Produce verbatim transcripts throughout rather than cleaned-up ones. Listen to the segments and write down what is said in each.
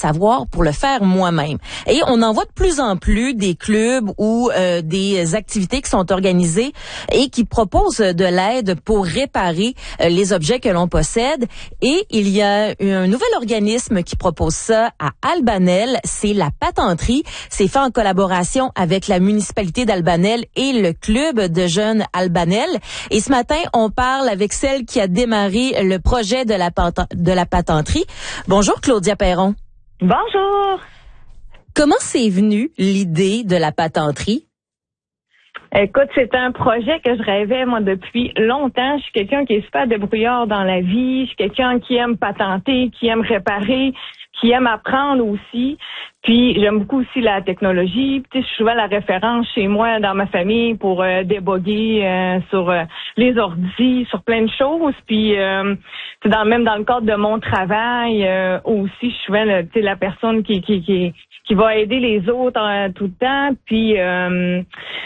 savoir pour le faire moi-même. Et on en voit de plus en plus des clubs ou euh, des activités qui sont organisées et qui proposent de l'aide pour réparer euh, les objets que l'on possède. Et il y a un nouvel organisme qui propose ça à Albanel, c'est la Patenterie. C'est fait en collaboration avec la municipalité d'Albanel et le club de jeunes Albanel. Et ce matin, on parle avec celle qui a démarré le projet de la, de la Patenterie. Bonjour Claudia Perron. Bonjour. Comment c'est venu l'idée de la Patenterie? Écoute, c'est un projet que je rêvais, moi, depuis longtemps. Je suis quelqu'un qui est super débrouillard dans la vie. Je suis quelqu'un qui aime patenter, qui aime réparer, qui aime apprendre aussi. Puis, j'aime beaucoup aussi la technologie. Puis, je suis souvent la référence chez moi, dans ma famille, pour euh, déboguer euh, sur euh, les ordis, sur plein de choses. Puis, euh, dans, même dans le cadre de mon travail, euh, aussi, je suis souvent la, la personne qui, qui, qui, qui va aider les autres euh, tout le temps. Puis, euh,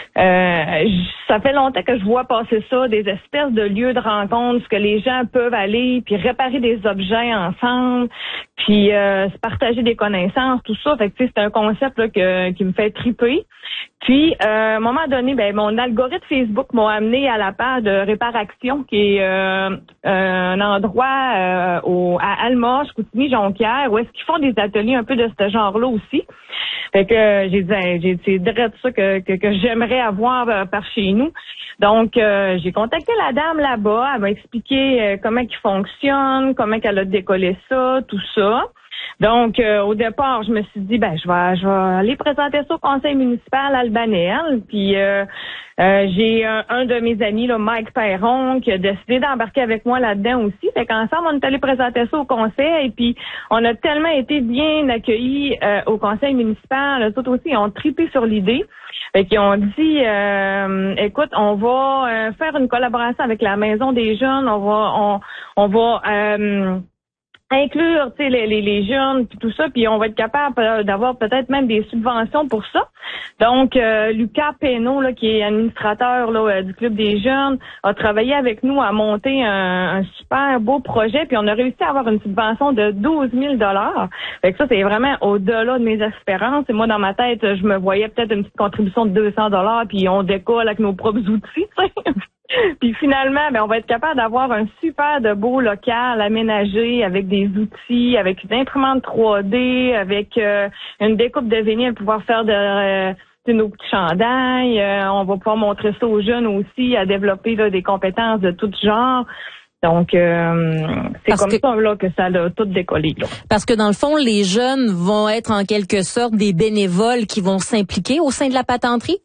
euh, ça fait longtemps que je vois passer ça, des espèces de lieux de rencontre, où que les gens peuvent aller, puis réparer des objets ensemble, puis euh, se partager des connaissances, tout ça. Fait que, c'est un concept là, que, qui me fait triper. Puis, euh, à un moment donné, ben mon algorithme Facebook m'a amené à la page de Réparaction, qui est euh, un endroit euh, au, à Alma, Chicoutimi, Jonquière, où est-ce qu'ils font des ateliers un peu de ce genre-là aussi. Fait que euh, j'ai dit, j'ai, c'est direct ça que, que, que j'aimerais avoir euh, par chez nous. Donc, euh, j'ai contacté la dame là-bas. Elle m'a expliqué euh, comment il fonctionne, comment elle a décollé ça, tout ça. Donc, euh, au départ, je me suis dit, ben, je vais, je vais aller présenter ça au conseil municipal albanais. Puis, euh, euh, j'ai un, un de mes amis, là, Mike Perron, qui a décidé d'embarquer avec moi là-dedans aussi. Fait qu'ensemble, on est allé présenter ça au conseil. Et puis, on a tellement été bien accueillis euh, au conseil municipal. Eux autres aussi, ils ont trippé sur l'idée. Fait qu'ils ont dit, euh, écoute, on va euh, faire une collaboration avec la Maison des jeunes. On va, on, on va... Euh, inclure, tu sais, les, les, les jeunes puis tout ça, puis on va être capable d'avoir peut-être même des subventions pour ça. Donc, euh, Lucas Pénaud, là, qui est administrateur là, du Club des jeunes, a travaillé avec nous à monter un, un super beau projet, puis on a réussi à avoir une subvention de douze mille dollars. Fait que ça, c'est vraiment au-delà de mes espérances. Et moi, dans ma tête, je me voyais peut-être une petite contribution de deux cents dollars, puis on décolle avec nos propres outils, tu sais. Puis finalement, ben on va être capable d'avoir un super de beau local aménagé avec des outils, avec une imprimante trois D, avec euh, une découpe de vinyle pour pouvoir faire de, euh, de nos petits chandails. Euh, on va pouvoir montrer ça aux jeunes aussi, à développer là, des compétences de tout genre. Donc, euh, c'est Parce comme que, ça là, que ça a tout décollé. Là. Parce que dans le fond, les jeunes vont être en quelque sorte des bénévoles qui vont s'impliquer au sein de la Patenterie?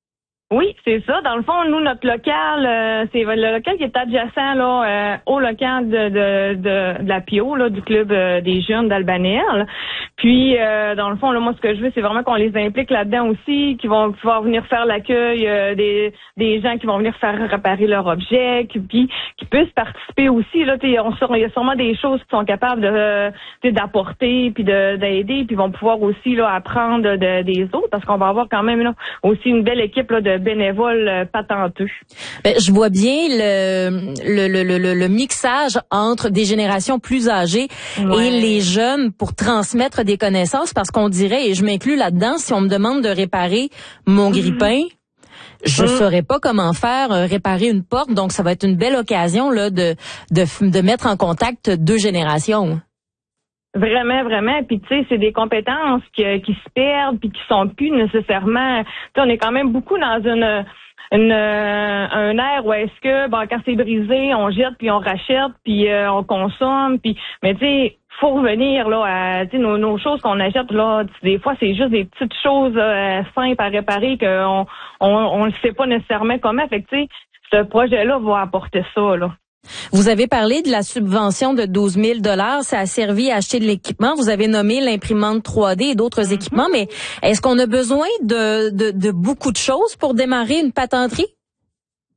Oui, c'est ça. Dans le fond, nous, notre local, euh, c'est le local qui est adjacent là euh, au local de, de, de, de la P I O, là, du club euh, des jeunes d'Albanel. Puis, euh, dans le fond, là, moi, ce que je veux, c'est vraiment qu'on les implique là-dedans aussi, qu'ils vont pouvoir venir faire l'accueil euh, des, des gens qui vont venir faire réparer leurs objets, qui, puis qui puissent participer aussi. Là, il y a sûrement des choses qu'ils sont capables de euh, d'apporter, puis de, d'aider, puis vont pouvoir aussi là apprendre de, des autres, parce qu'on va avoir quand même là aussi une belle équipe là de bénévoles euh, patenteux. Ben, je vois bien le, le, le, le, le mixage entre des générations plus âgées ouais. et les jeunes pour transmettre des connaissances, parce qu'on dirait, et je m'inclus là-dedans, si on me demande de réparer mon grille-pain, mm-hmm. je ne mm-hmm. saurais pas comment faire euh, réparer une porte, donc ça va être une belle occasion là de, de, de mettre en contact deux générations. Vraiment, vraiment. Puis tu sais, c'est des compétences qui, qui se perdent puis qui sont plus nécessairement. Tu sais, on est quand même beaucoup dans une, une un air où est-ce que bon quand c'est brisé, on jette puis on rachète puis euh, on consomme puis mais tu sais. Faut revenir là à nos, nos choses qu'on achète là. Des fois, c'est juste des petites choses euh, simples à réparer qu'on on, on le sait pas nécessairement comment. Fait que tu sais, ce projet-là va apporter ça là. Vous avez parlé de la subvention de douze mille dollars. Ça a servi à acheter de l'équipement. Vous avez nommé l'imprimante trois D et d'autres mm-hmm. équipements. Mais est-ce qu'on a besoin de, de, de beaucoup de choses pour démarrer une patenterie?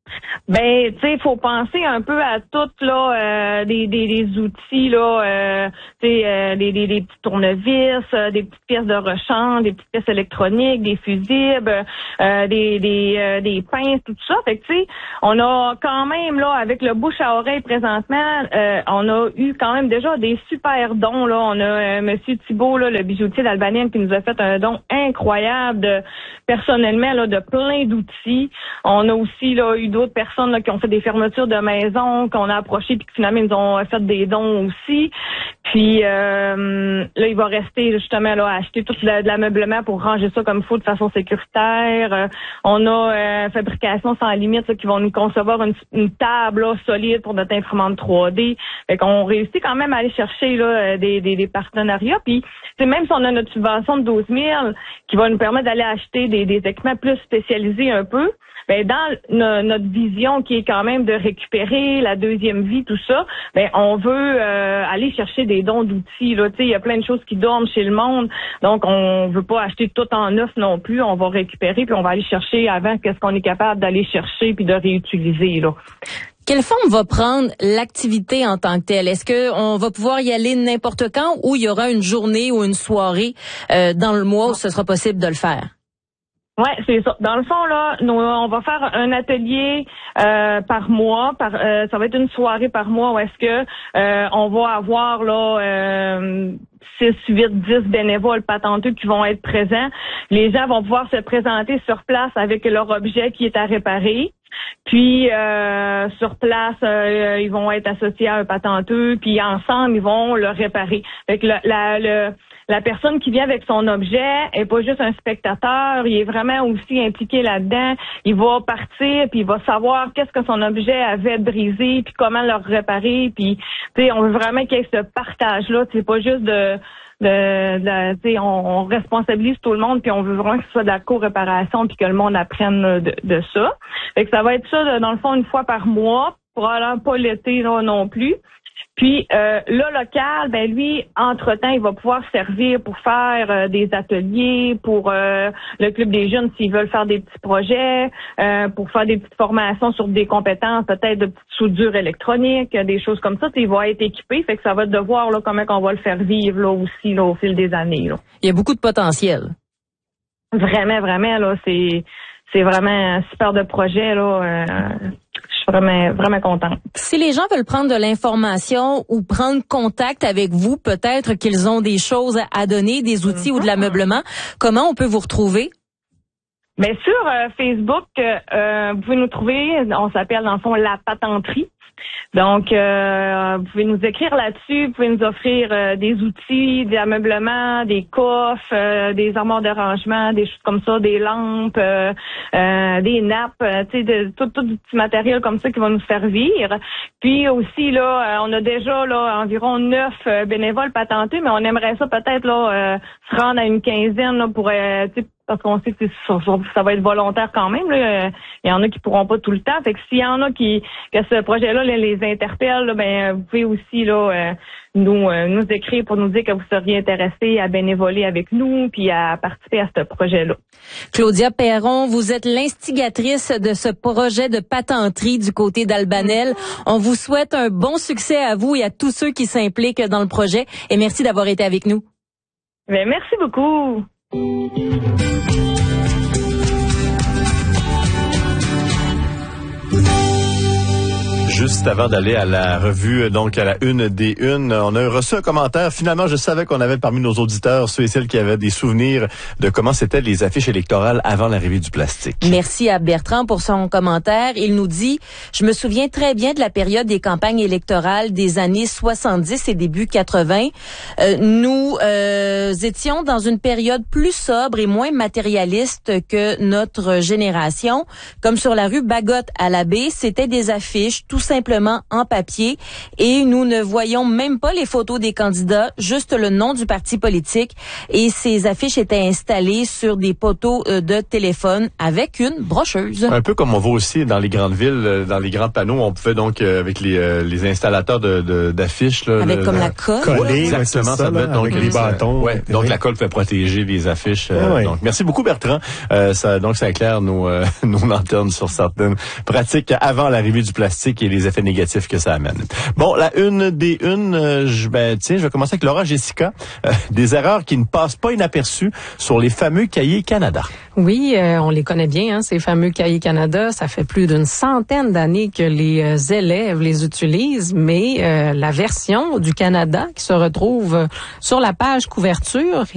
Ben, tu sais, il faut penser un peu à toutes là, euh, des, des, des outils là, euh, tu sais, euh, des, des, des petits tournevis, euh, des petites pièces de rechange, des petites pièces électroniques, des fusibles, euh, des, des, euh, des pinces, tout ça. Fait que tu sais, on a quand même là, avec le bouche à oreille présentement, euh, on a eu quand même déjà des super dons là. On a euh, Monsieur Thibault là, le bijoutier d'Albanel, qui nous a fait un don incroyable de personnellement là, de plein d'outils. On a aussi là eu d'autres personnes là, qui ont fait des fermetures de maisons, qu'on a approchées puis qui finalement ils nous ont fait des dons aussi. Puis euh, là, il va rester justement là à acheter tout de l'ameublement pour ranger ça comme il faut de façon sécuritaire. Euh, on a euh, Fabrication sans limite là, qui vont nous concevoir une, une table là, solide pour notre imprimante trois D. Fait qu'on réussit quand même à aller chercher là des, des, des partenariats. Puis même si on a notre subvention de douze mille qui va nous permettre d'aller acheter des, des équipements plus spécialisés un peu, ben dans no, notre vision qui est quand même de récupérer la deuxième vie, tout ça, ben on veut euh, aller chercher des dons d'outils. Là, tu sais, il y a plein de choses qui dorment chez le monde, donc on veut pas acheter tout en neuf non plus. On va récupérer puis on va aller chercher avant qu'est-ce qu'on est capable d'aller chercher puis de réutiliser là. Quelle forme va prendre l'activité en tant que telle? Est-ce que on va pouvoir y aller n'importe quand ou il y aura une journée ou une soirée euh, dans le mois où ce sera possible de le faire? Ouais, c'est ça. Dans le fond, là, nous, on va faire un atelier euh, par mois. Par, euh, ça va être une soirée par mois où est-ce que euh, on va avoir là euh, six, huit, dix bénévoles patenteux qui vont être présents. Les gens vont pouvoir se présenter sur place avec leur objet qui est à réparer. Puis euh, sur place, euh, ils vont être associés à un patenteux, puis ensemble, ils vont le réparer. Fait que la, la, le, la personne qui vient avec son objet est pas juste un spectateur, il est vraiment aussi impliqué là-dedans. Il va partir, puis il va savoir qu'est-ce que son objet avait brisé, puis comment le réparer. Puis, tu sais, on veut vraiment qu'il y ait ce partage-là. C'est pas juste de de, de tu sais, on, on responsabilise tout le monde, puis on veut vraiment que ce soit de la co-réparation, puis que le monde apprenne de, de ça. Fait que ça va être ça, dans le fond, une fois par mois, probablement pas l'été là, non plus. Puis euh, le local, ben lui, entre-temps, il va pouvoir servir pour faire euh, des ateliers, pour euh, le club des jeunes s'ils veulent faire des petits projets, euh, pour faire des petites formations sur des compétences, peut-être de petites soudures électroniques, des choses comme ça. Il va être équipé, fait que ça va être de voir là, comment on va le faire vivre là aussi là, au fil des années. Là. Il y a beaucoup de potentiel. Vraiment, vraiment, là, c'est c'est vraiment un super de projet, là. Euh, je suis vraiment, vraiment contente. Si les gens veulent prendre de l'information ou prendre contact avec vous, peut-être qu'ils ont des choses à donner, des outils mm-hmm. ou de l'ameublement, comment on peut vous retrouver? Bien, sur euh, Facebook, euh, vous pouvez nous trouver, on s'appelle dans le fond La Patenterie. Donc, euh, vous pouvez nous écrire là-dessus, vous pouvez nous offrir euh, des outils, des ameublements, des coffres, euh, des armoires de rangement, des choses comme ça, des lampes, euh, euh, des nappes, euh, tu sais, de, tout, tout du petit matériel comme ça qui va nous servir. Puis aussi, là, euh, on a déjà là environ neuf euh, bénévoles patentés, mais on aimerait ça peut-être là euh, se rendre à une quinzaine là, pour euh, tu sais, parce qu'on sait que ça, ça va être volontaire quand même. Là. Il y en a qui pourront pas tout le temps. Fait que s'il y en a qui que ce projet-là les, les interpelle, là, ben vous pouvez aussi là euh, nous euh, nous écrire pour nous dire que vous seriez intéressés à bénévoler avec nous puis à participer à ce projet-là. Claudia Perron, vous êtes l'instigatrice de ce projet de patenterie du côté d'Albanel. On vous souhaite un bon succès à vous et à tous ceux qui s'impliquent dans le projet. Et merci d'avoir été avec nous. Ben, merci beaucoup. Juste avant d'aller à la revue, donc à la une des unes, on a reçu un commentaire. Finalement, je savais qu'on avait parmi nos auditeurs ceux et celles qui avaient des souvenirs de comment c'était les affiches électorales avant l'arrivée du plastique. Merci à Bertrand pour son commentaire. Il nous dit « Je me souviens très bien de la période des campagnes électorales des années soixante-dix et début quatre-vingts. Euh, nous euh, étions dans une période plus sobre et moins matérialiste que notre génération. Comme sur la rue Bagotte à la baie, c'était des affiches tout simplement en papier et nous ne voyons même pas les photos des candidats, juste le nom du parti politique. Et ces affiches étaient installées sur des poteaux euh, de téléphone avec une brocheuse. Un peu comme on voit aussi dans les grandes villes, dans les grands panneaux, on pouvait donc euh, avec les, euh, les installateurs de, de, d'affiches. Là, avec le, comme le, la colle. Collé, exactement, ça, ça doit être donc les bâtons. Ouais, donc la colle fait protéger les affiches. Euh, ah, ouais. Donc merci beaucoup Bertrand. Euh, ça, donc ça éclaire nos, euh, nos lanternes sur certaines pratiques avant l'arrivée du plastique et les effets négatifs que ça amène. Bon, la une des unes, euh, je, ben tiens, je vais commencer avec Laura Jessica. Euh, des erreurs qui ne passent pas inaperçues sur les fameux cahiers Canada. Oui, euh, on les connaît bien, hein, ces fameux cahiers Canada. Ça fait plus d'une centaine d'années que les euh, élèves les utilisent, mais euh, la version du Canada qui se retrouve sur la page couverture